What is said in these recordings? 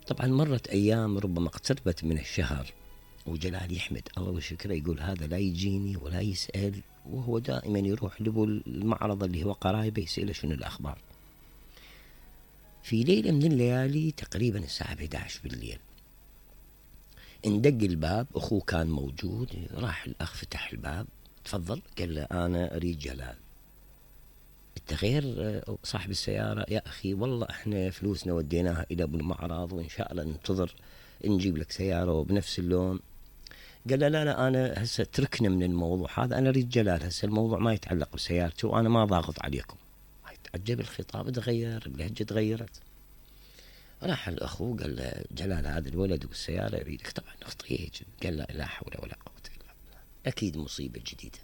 طبعا مرت أيام ربما اقتربت من الشهر، وجلال يحمد الله وشكره، يقول هذا لا يجيني ولا يسأل، وهو دائما يروح لابو المعرض اللي هو قرايبه يسأله شنو الأخبار. في ليلة من الليالي تقريبا الساعة 11 بالليل اندق الباب، أخوه كان موجود، راح الأخ فتح الباب، تفضل. قال له أنا أريد جلال. أنت غير صاحب السيارة؟ يا أخي والله إحنا فلوسنا وديناها إلى أبو المعرض، وإن شاء الله ننتظر نجيب لك سيارة بنفس اللون. قال له لا أنا هسه تركنا من الموضوع هذا، أنا أريد جلال، هسه الموضوع ما يتعلق بسيارتي وأنا ما ضاغط عليكم. تعجب، الخطاب تغير، اللهجة تغيرت. راح الأخو قال له جلال هذا الولد والسيارة يريدك. طبعا اخطيج، قال له لا حول ولا قوة إلا بالله، أكيد مصيبة جديدة.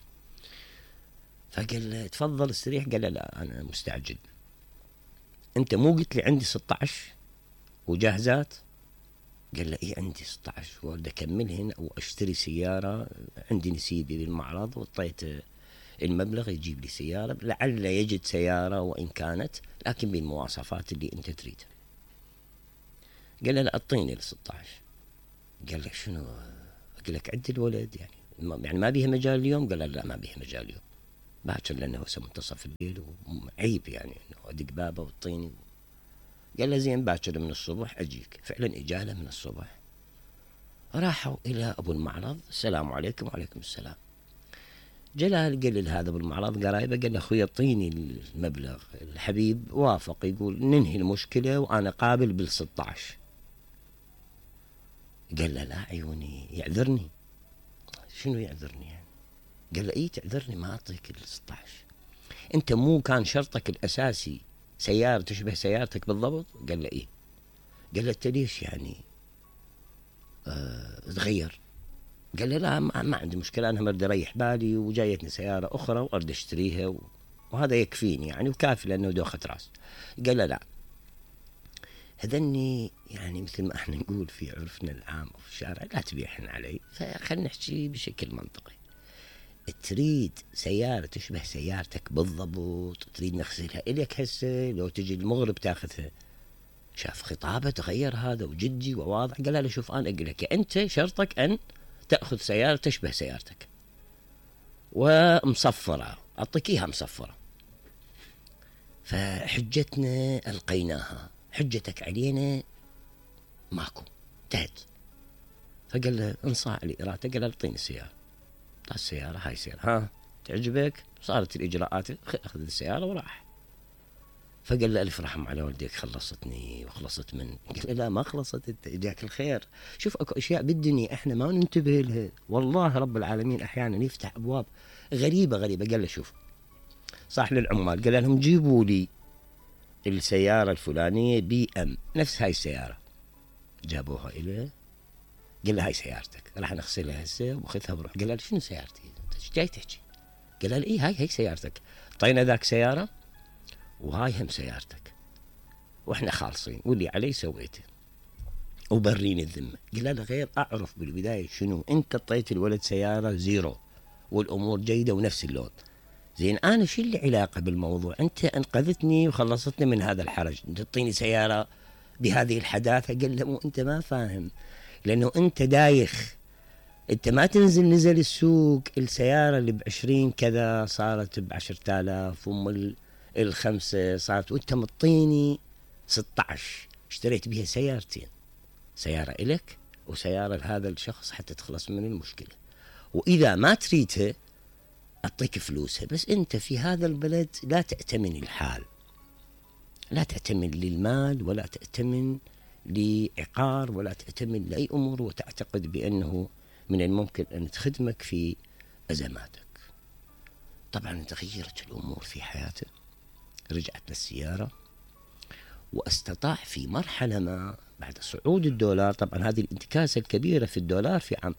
فقال له تفضل استريح. قال له لا أنا مستعجل. أنت مو قلت لي عندي 16 وجاهزات؟ قال له إيه عندي 16، وارد أكملهن أو أشتري سيارة. عندي نسيبي بالمعرض وطيت المبلغ يجيب لي سيارة، لعل يجد سيارة وإن كانت لكن بالمواصفات اللي أنت تريدها. قال له لا أعطيني ال 16. قال له شنو؟ قال لك عد الولد يعني ما بيها مجال اليوم؟ قال له لا ما بيها مجال اليوم، باكر لأنه هو منتصف الليل وعيب يعني إنه أدق بابه وطيني. قال له زين باكر من الصبح أجيك. فعلا إجاله من الصبح. راحوا إلى أبو المعرض، السلام عليكم. وعليكم السلام. جلال قال لهذا أبو المعرض قرايبه، قال له أخوي اعطيني المبلغ. الحبيب وافق، يقول ننهي المشكلة وأنا قابل بال 16. قال له لا عيوني يعذرني. شنو يعذرني يعني؟ قال له ايه تعذرني ما اعطيك ال 16. انت مو كان شرطك الاساسي سيارة تشبه سيارتك بالضبط؟ قال له ايه. قال له انت ليش يعني تغير؟ قال له لا ما عندي مشكلة، انا مرد اريح بالي وجايتني سيارة اخرى وارد اشتريها وهذا يكفيني يعني وكافي لانه دوخة راس. قال له لا، هذني يعني مثل ما احنا نقول في عرفنا العام وفي الشارع لا تبيحن علي، فخلنا نحكي بشكل منطقي. تريد سيارة تشبه سيارتك بالضبط، تريد نغسلها إليك هسه، لو تجي المغرب تاخذها. شاف خطابه تغير هذا وجدي وواضح. قال له شوف أنا أقول لك أنت شرطك أن تأخذ سيارة تشبه سيارتك ومصفرة، أعطيك إياها مصفرة. فحجتنا ألقيناها، حجتك علينا ماكو، انتهت. فقال له انصاع لي إرادتك. قال له اعطيني السيارة. طلع السيارة، هاي السيارة ها تعجبك؟ صارت الإجراءات، أخذ السيارة وراح. فقال له ألف رحم على والديك، خلصتني وخلصت من. قال له لا ما خلصت، انت جاك الخير. شوف اكو اشياء بالدنيا احنا ما ننتبه لها، والله رب العالمين احيانا يفتح ابواب غريبة. قال له شوف، صاح للعمال قال لهم جيبوا لي السيارة الفلانية BM نفس هاي السيارة. جابوها إليه، قال له هاي سيارتك، راح نغسلها هسه وخذها وروح. قال له شنو سيارتي؟ انت ايش جاي تحكي؟ قال له ايه هاي سيارتك، طينا ذاك سيارة وهاي هم سيارتك واحنا خالصين واللي علي سويته وبريني الذمة. قال له غير اعرف بالبداية شنو، انت اعطيت الولد سيارة زيرو والامور جيدة ونفس اللون، زين انا شو اللي علاقة بالموضوع؟ انت انقذتني وخلصتني من هذا الحرج، انت تعطيني سيارة بهذه الحداثة. قال له انت ما فاهم، لانه انت دايخ، انت ما نزل السوق السيارة اللي ب20 كذا صارت ب10,000 الخمسة صارت، وانت مطيني 16 اشتريت بها سيارتين، سيارة إلك وسيارة لهذا الشخص حتى تخلص من المشكلة، وإذا ما تريدها أعطيك فلوسها. بس أنت في هذا البلد لا تأتمن الحال، لا تأتمن للمال ولا تأتمن لعقار ولا تأتمن لأي أمور، وتعتقد بأنه من الممكن أن تخدمك في أزماتك. طبعا تغيرت الأمور في حياته، رجعت للسيارة، واستطاع في مرحلة ما بعد صعود الدولار، طبعا هذه الانتكاسة الكبيرة في الدولار في عام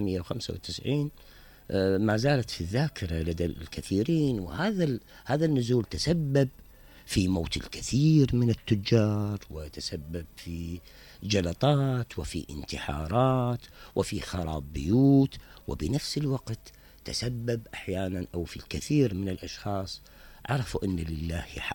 1995 ما زالت في الذاكرة لدى الكثيرين، هذا النزول تسبب في موت الكثير من التجار، وتسبب في جلطات وفي انتحارات وفي خراب بيوت، وبنفس الوقت تسبب أحيانا أو في الكثير من الأشخاص عرفوا أن لله حق